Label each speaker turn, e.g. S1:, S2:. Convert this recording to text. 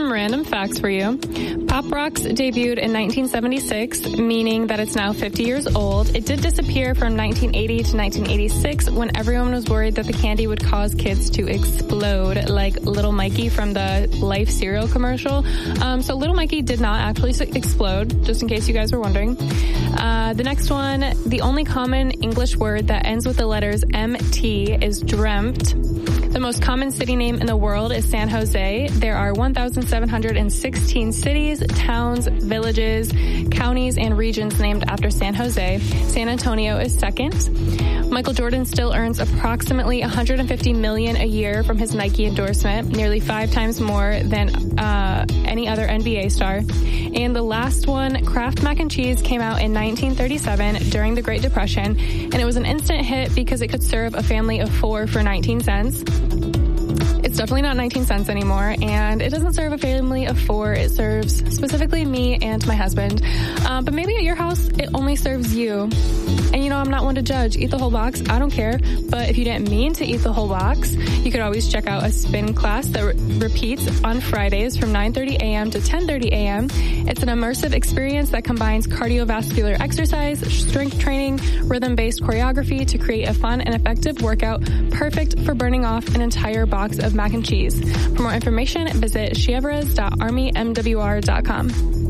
S1: some random facts for you. Pop Rocks debuted in 1976, meaning that it's now 50 years old. It did disappear from 1980 to 1986 when everyone was worried that the candy would cause kids to explode, like Little Mikey from the Life cereal commercial. So Little Mikey did not actually explode, just in case you guys were wondering. The next one, the only common English word that ends with the letters MT is dreamt. The most common city name in the world is San Jose. There are 1,716 cities, towns, villages, counties, and regions named after San Jose. San Antonio is second. Michael Jordan still earns approximately $150 million a year from his Nike endorsement, nearly 5 times more than any other NBA star. And the last one, Kraft Mac and Cheese, came out in 1937 during the Great Depression, and it was an instant hit because it could serve a family of 4 for 19 cents. It's definitely not 19 cents anymore, and it doesn't serve a family of 4. It serves specifically me and my husband. But maybe at your house, it only serves you. And you know, I'm not one to judge. Eat the whole box. I don't care. But if you didn't mean to eat the whole box, you could always check out a spin class that repeats on Fridays from 9:30 a.m. to 10:30 a.m. It's an immersive experience that combines cardiovascular exercise, strength training, rhythm-based choreography to create a fun and effective workout perfect for burning off an entire box of mac and cheese. For more information, visit chevres.armymwr.com.